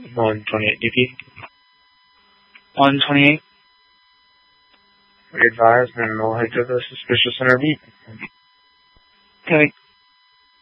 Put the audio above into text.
128 DP. 128. We advise minimal height of the suspicious intervene. Okay.